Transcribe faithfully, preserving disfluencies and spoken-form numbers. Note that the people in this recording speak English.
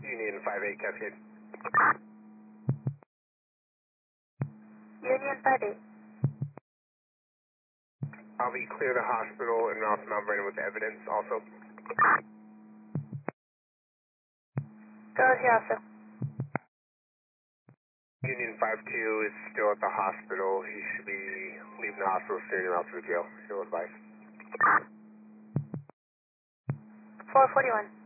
Union five eight, Cascade. Union five eight. I'll be clear the hospital and Mount Mount Vernon with evidence also. Go here also. Union five two is still at the hospital. He should be leaving the hospital soon or else to the jail. He'll advise. four forty-one.